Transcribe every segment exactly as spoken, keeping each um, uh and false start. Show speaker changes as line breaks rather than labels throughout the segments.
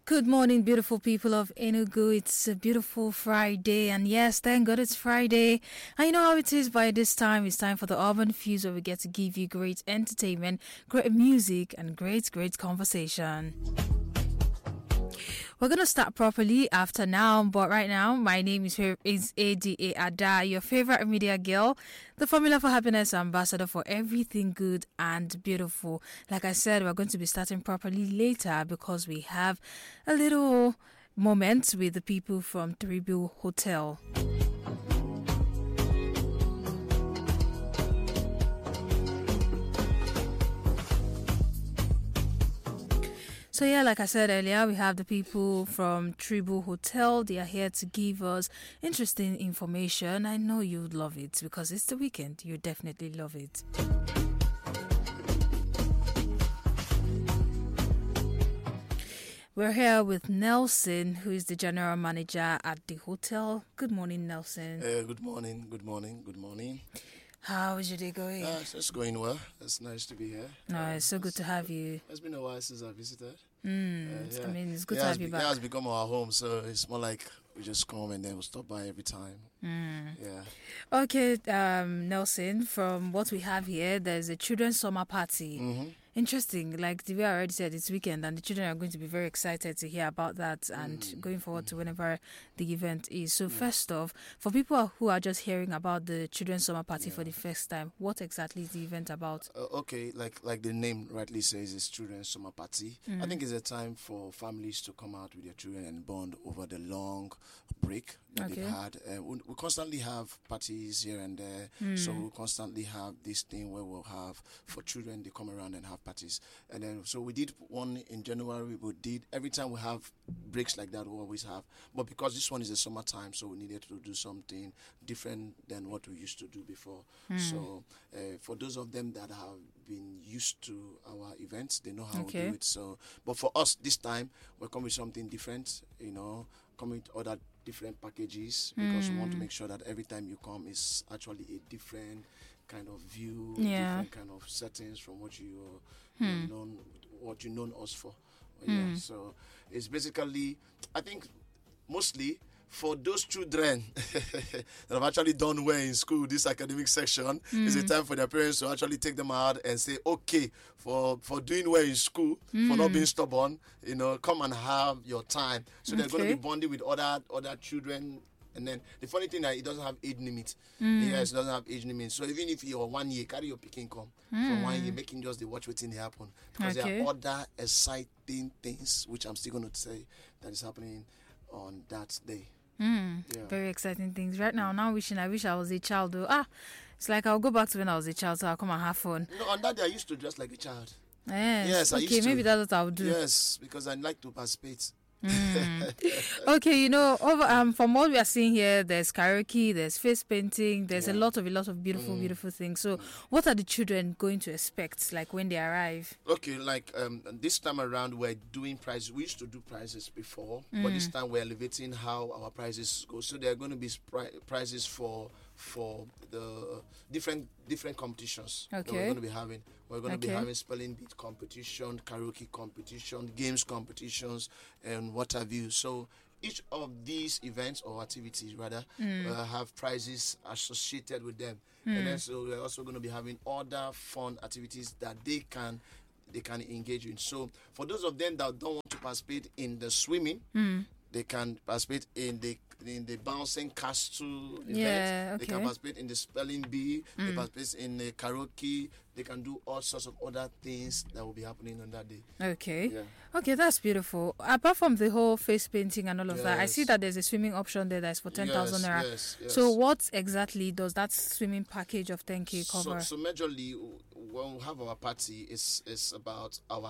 Good morning, beautiful people of Enugu. It's a beautiful Friday, and yes, thank God it's Friday. And you know how it is by this time. It's time for the Urban Fuse, where we get to give you great entertainment, great music, and great, great conversation. We're going to start properly after now, but right now, my name is, is A D A Ada, your favorite media girl, the Formula for Happiness ambassador for everything good and beautiful. Like I said, we're going to be starting properly later because we have a little moment with the people from Tribu Hotel. So yeah, like I said earlier, we have the people from Tribu Hotel. They are here to give us interesting information. I know you'd love it because it's the weekend. You definitely love it. We're here with Nelson, who is the general manager at the hotel. Good morning, Nelson.
Uh, good morning, good morning, good morning.
How is your day going?
Uh, it's just going well. It's nice to be here.
No,
uh,
it's so good
it's,
to have you.
It's been a while since I visited.
Mm,
uh, yeah.
I mean, it's good
it
to
has
have you
be-
back.
It has become our home, so it's more like we just come and then we'll stop by every time.
Mm.
Yeah.
Okay, um, Nelson, from what we have here, there's a children's summer party.
Mm-hmm.
Interesting. Like the way I already said, it's weekend, and the children are going to be very excited to hear about that and
Mm.
going forward to whenever the event is. So, first off, for people who are just hearing about the children's summer party
Yeah.
for the first time, what exactly is the event about?
Uh, okay, like like the name rightly says, it's children's summer party.
Mm.
I think it's a time for families to come out with their children and bond over the long break that
Okay.
they've had. Uh, we, we constantly have parties here and there,
Mm.
so we constantly have this thing where we'll have for children, they come around and have parties. And then so we did one in January. We did every time we have breaks like that, we always have. But because this one is the summertime, so we needed to do something different than what we used to do before.
Mm.
So uh, for those of them that have been used to our events, they know how
Okay.
we do it. So, but for us this time, we're coming with something different. You know, coming with other different packages because we want to
Mm.
make sure that every time you come is actually a different kind of view,
Yeah.
different kind of settings from what you
Hmm.
you known what you known us for. Yeah,
Hmm.
so it's basically, I think, mostly for those children that have actually done well in school, this academic section is a
Mm.
time for their parents to actually take them out and say, okay, for for doing well in school, for not
Mm.
being stubborn, you know, come and have your time. So they're going to
Okay.
be bonding with other other children. And then the funny thing that it doesn't have age limit.
Mm.
Yes, it doesn't have age limit. So even if you're one year, carry your picking come from one year, making just the watch waiting they happen. Because there
Okay.
are other exciting things which I'm still going to say that is happening on that day.
Mm.
Yeah.
Very exciting things. Right now, now wishing I wish I was a child though. Ah, it's like I'll go back to when I was a child, so I'll come and have fun.
No, on that day I used to dress like a child.
Yes.
Yes, I
okay,
used to.
maybe that's what I'll do.
Yes, because I like to participate.
Mm. Okay, you know, over um from what we are seeing here, there's karaoke, there's face painting, there's a
Yeah.
lot of a lot of beautiful,
Mm.
beautiful things. So, what are the children going to expect, like when they arrive?
Okay, like um, this time around we're doing prizes. We used to do prizes before, but this
Mm.
time we're elevating how our prizes go. So there are going to be pri- prizes for for the different different competitions that we're
Okay.
going to be having. We're going to be
Okay.
having spelling bee competition, karaoke competition, games competitions, and what have you. So each of these events or activities rather
Mm.
uh, have prizes associated with them. And then so we're also going to be having other fun activities that they can they can engage in. So for those of them that don't want to participate in the swimming,
Mm.
they can participate in the in the bouncing castle event.
Yeah,
They can
okay.
participate in the spelling bee. They
Mm.
participate in the karaoke. They can do all sorts of other things that will be happening on that day.
Okay.
Yeah.
Okay, that's beautiful. Apart from the whole face painting and all of that, I see
Yes.
that there's a swimming option there that's for ten thousand
Yes,
naira.
yes, yes.
So, what exactly does that swimming package of ten K cover?
So, so majorly, w- when we have our party, it's it's about our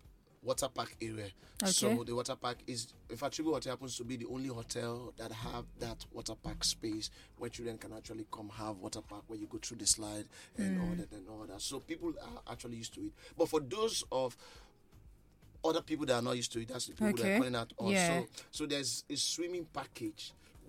water park area. So
Okay.
the water park is, in fact, Tribu Hotel happens to be the only hotel that have that water park space where children can actually come have water park where you go through the slide and all that and all that. So people are actually used to it. But for those of other people that are not used to it, that's the people that
Okay.
are calling out on.
Yeah.
So so there's a swimming package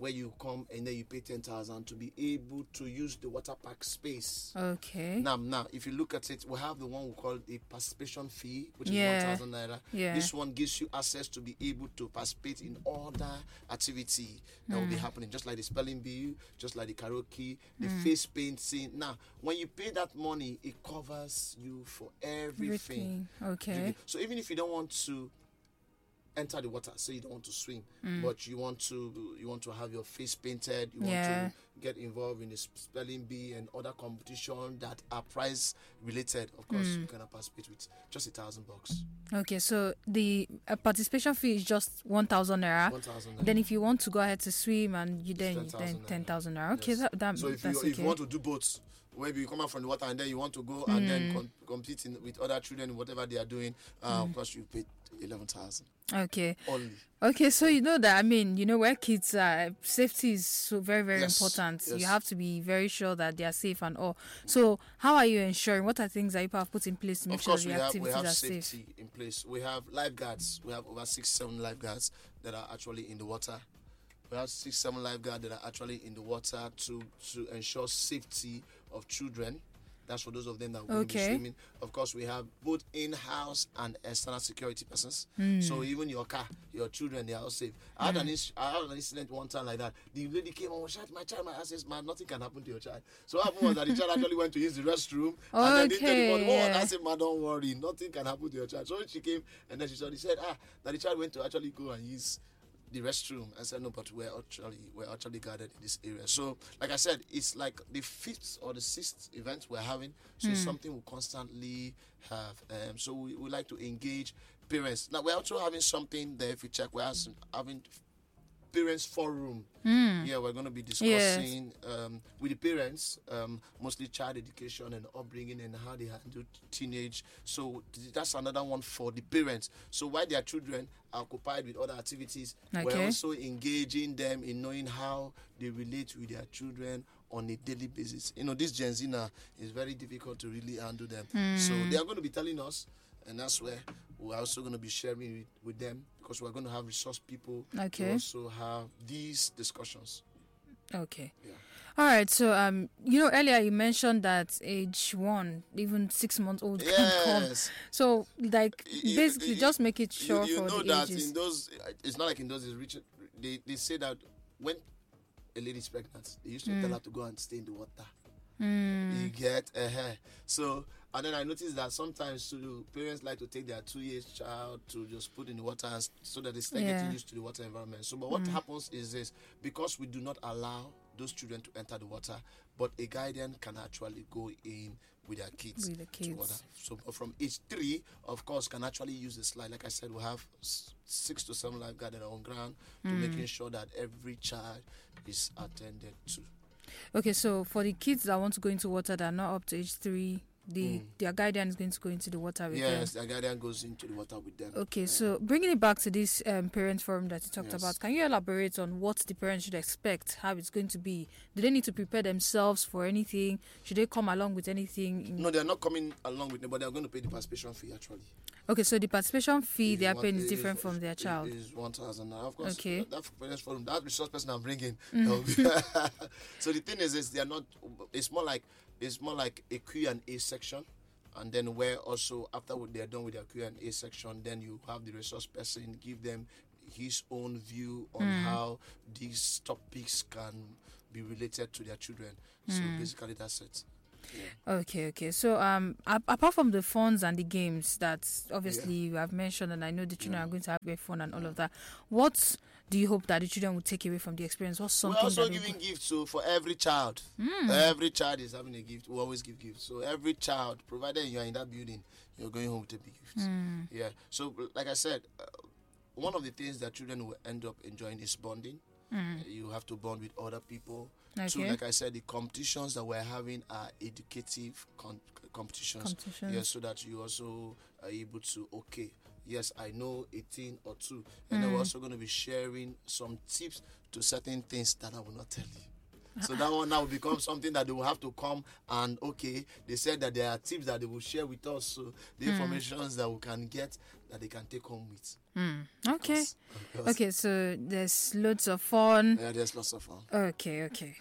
where you come and then you pay ten thousand to be able to use the water park space.
Okay.
Now, now, if you look at it, we have the one we call the participation fee, which
Yeah.
is one thousand naira.
Yeah.
This one gives you access to be able to participate in other activity that will be happening, just like the spelling bee, just like the karaoke, the face painting. Now, when you pay that money, it covers you for everything.
Everything. Okay.
So even if you don't want to enter the water, say you don't want to swim, but you want to you want to have your face painted, you want
Yeah.
to get involved in the spelling bee and other competition that are prize related, of course you can participate with just a thousand bucks.
Okay, so the uh, participation fee is just one thousand naira.
One thousand.
Then if you want to go ahead to swim and you then
ten
then
thousand
ten
naira.
thousand naira. Okay,
Yes.
that, that
So if you
that's
if
okay.
you want to do both, maybe you come out from the water and then you want to go and then com- compete in, with other children, whatever they are doing, uh, of course you pay eleven thousand
Okay.
only.
Okay, so you know that, I mean, you know, where kids are, safety is so very, very
Yes,
important. You
yes.
have to be very sure that they are safe and all. So, how are you ensuring? What are things that you have put in place to make
Of
sure
course,
the
we have, we
activities
have
are
safety
safe?
in place. We have lifeguards. We have over six, seven lifeguards that are actually in the water. We have six, seven lifeguards that are actually in the water to to ensure safety of children. That's for those of them that will
Okay.
be swimming. Of course, we have both in-house and external security persons.
Hmm.
So even your car, your children, they are all safe. I had an inc- I had an incident one time like that. The lady came and was shouting, "My child, my child." I says, "Man, nothing can happen to your child." So what happened was that the child actually went to use the restroom. And then they tell the mother,
Okay,
"Oh,"
yeah.
I said, "Man, don't worry, nothing can happen to your child." So when she came and then she saw, he said, "Ah, that the child went to actually go and use the restroom." I said, "No, but we're actually we're actually guarded in this area." So, like I said, it's like the fifth or the sixth event we're having. So it's something we constantly have. Um, so we, we like to engage parents. Now we're also having something there. If you check, we're also having parents forum. Yeah, we're going to be discussing um, with the parents, um, mostly child education and upbringing and how they handle teenage. So th- that's another one for the parents. So while their children are occupied with other activities, we're
Okay.
also engaging them in knowing how they relate with their children on a daily basis. You know, this Gen Z now is very difficult to really handle them. So they are going to be telling us, and that's where we're also going to be sharing with, with them, because we're going to have resource people
Okay.
to also have these discussions.
Okay.
Yeah.
All right. So, um, you know, earlier you mentioned that age one, even six months old can come.
Yes.
So, like,
You-
basically,
you-
just make it sure
you, you
for
know
the
that
ages.
in those, it's not like in those, is rich, they, they say that when a lady is pregnant, they used to
Mm.
tell her to go and stay in the water. You get uh So, and then I noticed that sometimes too, parents like to take their two years child to just put in the water and s- so that they start
Yeah.
getting used to the water environment. So, but what happens is this, because we do not allow those children to enter the water, but a guardian can actually go in with their kids,
With the
to water.
kids.
So but from age three, of course, can actually use the slide. Like I said, we have s- six to seven lifeguards that are on ground to making sure that every child is attended to.
Okay, so for the kids that want to go into water that are not up to age three, the their guardian is going to go into the water with them.
Yes, the guardian goes into the water with them.
Okay, so bringing it back to this um, parent forum that you talked
Yes.
about, can you elaborate on what the parents should expect, how it's going to be? Do they need to prepare themselves for anything? Should they come along with anything? in-
No, they're not coming along with them, but they're going to pay the participation fee actually.
Okay, so the participation fee they are
One-
paying is
is-
different from their
is-
child.
Is one thousand now. Of course,
Okay.
that, that parents forum, that resource person I'm bringing.
Mm.
they'll be- so the thing is, is they are not. It's more like it's more like a Q and A section, and then where also after they are done with their Q and A section, then you have the resource person give them his own view on
Mm.
how these topics can be related to their children. So
Mm.
basically, that's it.
Okay, okay. So, um, a- apart from the funds and the games that obviously you have mentioned, and I know the children
Yeah.
are going to have great fun and all of that, what do you hope that the children will take away from the experience? What's something
We're also
that they
giving
will-
gifts so for every child. Every child is having a gift. We always give gifts. So every child, provided you are in that building, you're going home with a big gift. Yeah. So like I said, uh, one of the things that children will end up enjoying is bonding. You have to bond with other people. Two,
Okay.
like I said, the competitions that we're having are educative con- competitions.
Competitions.
Yeah, so that you also are able to, okay, yes, I know a thing or two. And then we're also going to be sharing some tips to certain things that I will not tell you. So that one now will become something that they will have to come and, okay, they said that there are tips that they will share with us. So the mm. informations that we can get that they can take home with.
Mm. Okay. Because, because okay, so there's loads of fun.
Yeah, there's lots of fun.
Okay, okay.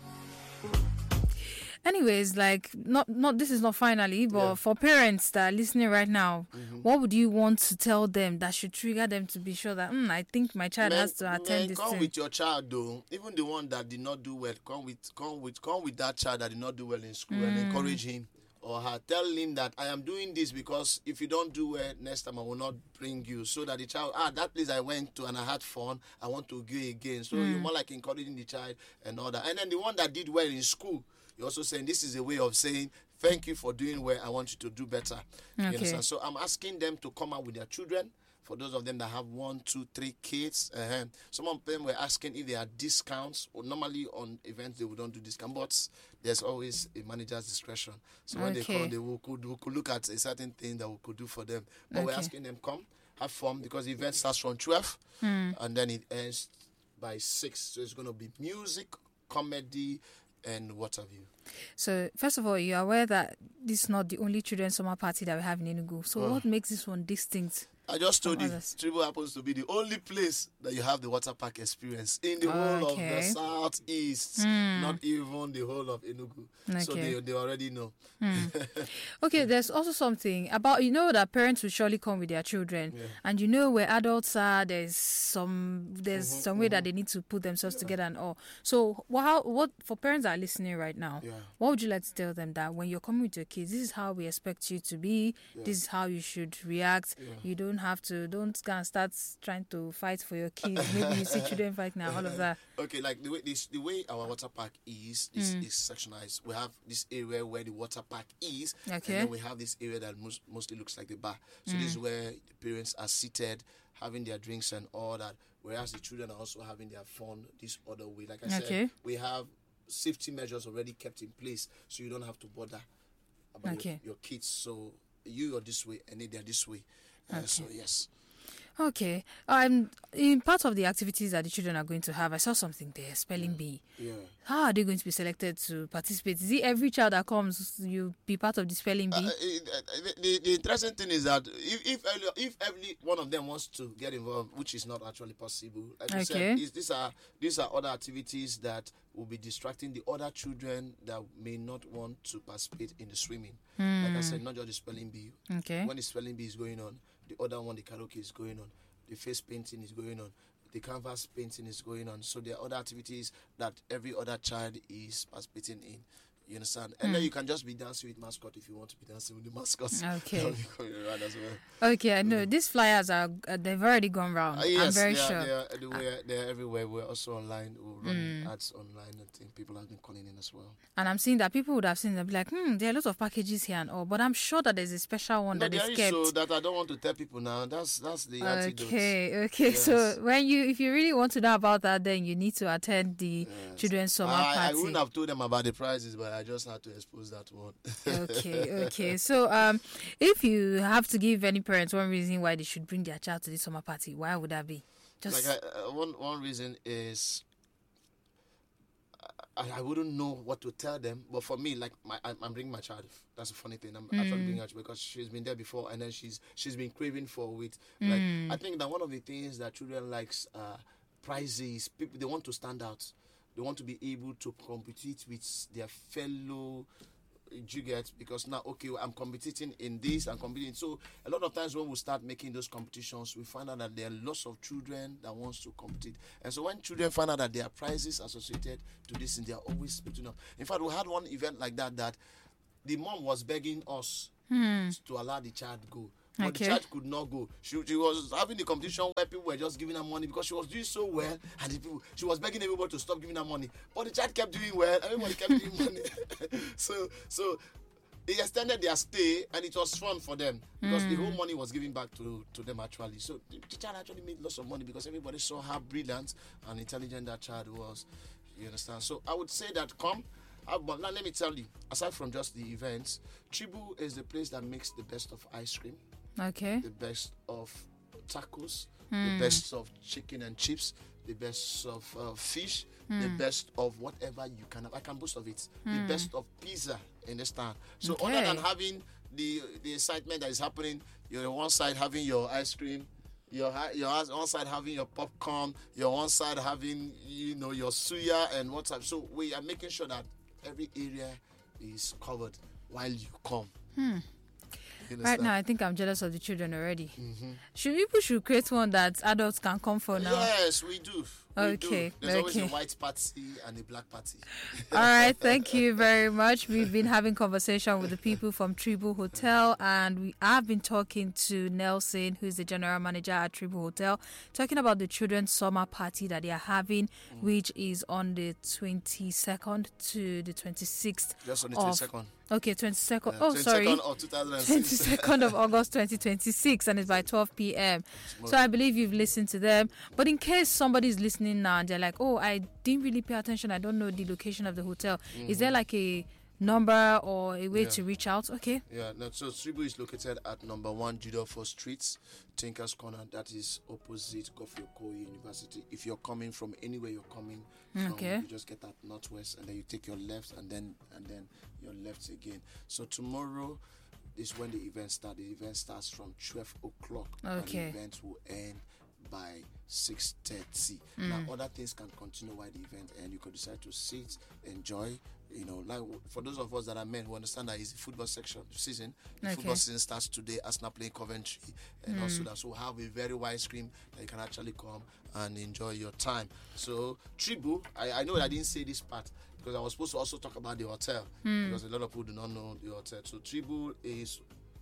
Anyways, like not not this is not finally, but yeah. for parents that are listening right now, mm-hmm. what would you want to tell them that should trigger them to be sure that mm, I think my child man, has to attend
man,
this?
Come
thing.
with your child though, even the one that did not do well. Come with come with come with that child that did not do well in school mm. and encourage him or her. Tell him that I am doing this because if you don't do well next time, I will not bring you. So that the child, ah, that place I went to and I had fun, I want to go again. So mm. you're more like encouraging the child and all that. And then the one that did well in school, you're also saying this is a way of saying thank you for doing well. I want you to do better. Okay. You understand? So I'm asking them to come out with their children. For those of them that have one, two, three kids, uh-huh. some of them were asking if there are discounts. Or normally on events they would don't do discount, but there's always a manager's discretion. So when okay. they come, they will could, we could look at a certain thing that we could do for them. But okay. we're asking them come, have fun because the event starts from twelve mm. and then it ends by six. So it's going to be music, comedy, and what have you.
So, first of all, you're aware that this is not the only children's summer party that we have in Enugu. So, uh, what makes this one distinct?
I just told you, Tribu happens to be the only place that you have the water park experience in the whole okay. of the southeast, mm. not even the whole of Enugu. Okay. So they they already know.
Mm. Okay, there's also something about, you know, that parents will surely come with their children, yeah. and you know where adults are. There's some there's mm-hmm, some way mm-hmm. that they need to put themselves yeah. together and all. So, what what for parents that are listening right now? Yeah. What would you like to tell them that when you're coming with your kids, this is how we expect you to be. Yeah. This is how you should react. Yeah. You don't have to don't go and start trying to fight for your kids. Maybe you see children fight now, all of that.
Okay, like the way this the way our water park is is, mm. is sectionized. We have this area where the water park is, okay. and then we have this area that most, mostly looks like the bar. So mm. this is where the parents are seated, having their drinks and all that. Whereas the children are also having their fun this other way. Like I okay. said, we have safety measures already kept in place, so you don't have to bother about okay. your, your kids. So you are this way and they are this way. Uh, okay. So yes.
Okay. Um. In part of the activities that the children are going to have, I saw something there. Spelling
yeah.
bee.
Yeah.
How are they going to be selected to participate? Is it every child that comes, you be part of the spelling bee?
Uh, uh, the, the interesting thing is that if if if every one of them wants to get involved, which is not actually possible, like you okay. said, is, these are these are other activities that will be distracting the other children that may not want to participate in the swimming. Mm. Like I said, not just the spelling bee.
Okay.
When the spelling bee is going on, the other one, the karaoke is going on, the face painting is going on, the canvas painting is going on. So there are other activities that every other child is participating in. You understand? And mm. then you can just be dancing with mascot if you want to be dancing with the mascots.
Okay.
Around as well.
Okay, I know. Mm. These flyers are, uh, they've already gone round. Uh, yes, I'm very
they are,
sure.
They are, everywhere, uh, they're everywhere. We're also online. We're running mm. ads online. I think people have been calling in as well.
And I'm seeing that people would have seen them be like, hmm, there are lots of packages here and all. But I'm sure that there's a special one no, that is kept.
So that I don't want to tell people now. That's that's the
okay,
antidote.
Okay, okay. Yes. So when you, if you really want to know about that, then you need to attend the yes. children's summer
I,
party.
I wouldn't have told them about the prizes, but I just had to expose that one.
okay, okay. So, um, if you have to give any parents one reason why they should bring their child to the summer party, why would that be?
Just like I, uh, one one reason is I, I wouldn't know what to tell them. But for me, like my, I'm, I'm bringing my child. That's a funny thing. I'm mm. actually bringing her because she's been there before, and then she's she's been craving for it. Like mm. I think that one of the things that children likes uh, prizes. People, they want to stand out. They want to be able to compete with their fellow you get, because now, okay, I'm competing in this, I'm competing. So a lot of times when we start making those competitions, we find out that there are lots of children that wants to compete. And so when children find out that there are prizes associated to this, and they are always speaking up. In fact, we had one event like that, that the mom was begging us hmm. to allow the child go. But okay. the child could not go. She, she was having the competition where people were just giving her money because she was doing so well, and the people, she was begging everybody to stop giving her money. But the child kept doing well. Everybody kept giving money. so, so they extended their stay, and it was fun for them because mm. the whole money was given back to, to them actually. So the, the child actually made lots of money because everybody saw how brilliant and intelligent that child was. You understand? So I would say that come. Uh, but now let me tell you, aside from just the events, Tribu is the place that makes the best of ice cream.
Okay.
The best of tacos,
mm.
the best of chicken and chips, the best of uh, fish, mm. the best of whatever you can have. I can boast of it. Mm. The best of pizza in this town. So okay. other than having the the excitement that is happening, you're on one side having your ice cream, you're, you're on one side having your popcorn, you're on one side having, you know, your suya and what's up. So we are making sure that every area is covered while you come.
Hmm. Right now, I think I'm jealous of the children already.
Mm-hmm.
Should people should create one that adults can come for now?
Yes, we do. We
okay.
Do. There's
okay.
always a white party and a black party.
All right. Thank you very much. We've been having conversation with the people from Tribu Hotel, and we have been talking to Nelson, who is the general manager at Tribu Hotel, talking about the children's summer party that they are having, mm. which is on the twenty-second to the twenty-sixth.
Just on the twenty-second.
Okay, twenty-second.
Yeah,
oh, sorry.
Of two thousand six.
twenty-second of August twenty twenty-six, and it's by twelve p.m. So I believe you've listened to them. But in case somebody's listening now and they're like, oh, I didn't really pay attention, I don't know the location of the hotel. Mm-hmm. Is there like a number or a way yeah. to reach out? Okay.
Yeah, no, so Tribu is located at number one Judolfo Street, Tinkers Corner. That is opposite Godfrey Okoye University. If you're coming from anywhere you're coming from,
okay.
you just get at Northwest and then you take your left and then and then your left again. So tomorrow is when the event starts. The event starts from twelve o'clock.
Okay.
And the event will end by six thirty. Mm. Now, other things can continue while the event ends. You could decide to sit, enjoy. You know, like for those of us that are men who understand that it's the football section season. The
okay.
football season starts today. Arsenal playing Coventry, and mm. also that so have a very wide screen that you can actually come and enjoy your time. So Tribu, I, I know that I didn't say this part because I was supposed to also talk about the hotel mm. because a lot of people do not know the hotel. So Tribu is.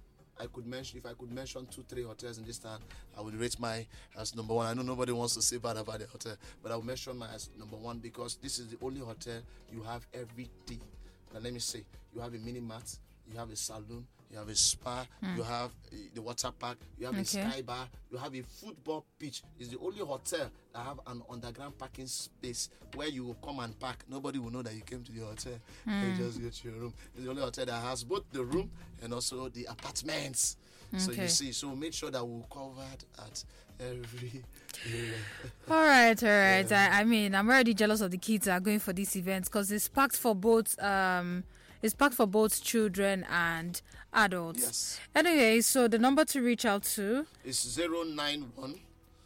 I could mention if I could mention two, three hotels in this town, I would rate my as number one. I know nobody wants to say bad about the hotel, but I will mention my as number one because this is the only hotel you have everything. Now let me say, you have a mini mart, you have a saloon, you have a spa, mm. you have uh, the water park, you have okay. a sky bar, you have a football pitch. It's the only hotel that have an underground parking space where you will come and park. Nobody will know that you came to the hotel. Mm. You just go to your room. It's the only hotel that has both the room and also the apartments. Okay. So you see, so make sure that we're covered at every area.
all right, all right. Yeah. I, I mean, I'm already jealous of the kids that are going for this event because it's packed for both. Um, It's packed for both children and adults.
Yes.
Anyway, so the number to reach out to
is zero nine one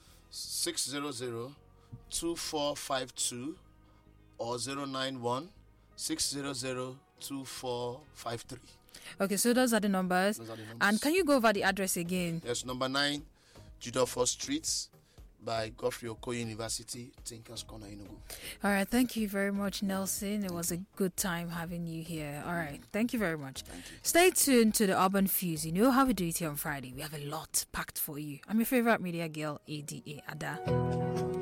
six zero zero two four five two or zero nine one six zero zero two four five three.
Okay, so those are the numbers.
Those are the numbers.
And can you go over the address again?
Yes, number nine, Judolfo Street, by Godfrey Okoye University, Tinkers Corner, Enugu.
All right, thank you very much, Nelson. It was a good time having you here. All right, thank you very much.
Thank you.
Stay tuned to the Urban Fuse. You know how we do it here on Friday. We have a lot packed for you. I'm your favorite media girl, A D A Ada.